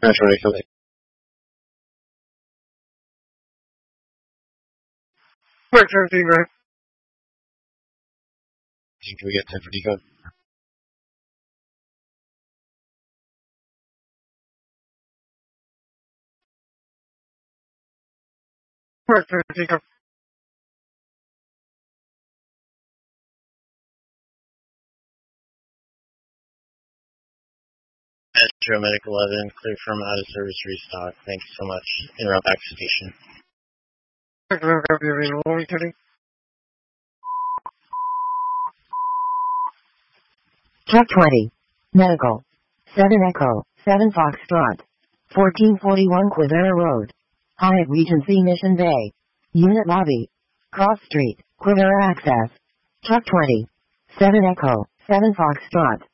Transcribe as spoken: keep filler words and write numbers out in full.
Naturally, something. Quick seventeen, right? Can we get ten for decode? Quick seventeen, go. Astromedic eleven, clear from out of service restock. Thank you so much. Interrupt execution. Quick seventeen, copy available, returning. Truck twenty. Medical. seven Echo, seven Foxtrot. fourteen forty-one Quivera Road. Hyatt Regency Mission Bay. Unit Lobby. Cross Street, Quivera Access. Truck twenty. seven Echo, seven Foxtrot.